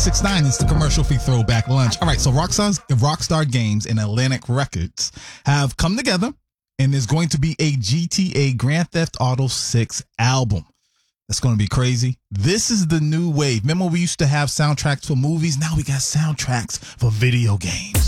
69 is the commercial-free throwback lunch. All right, so Rockstar Games and Atlantic Records have come together, and there's going to be a GTA Grand Theft Auto 6 album. That's going to be crazy. This is the new wave. Remember we used to have soundtracks for movies? Now we got soundtracks for video games.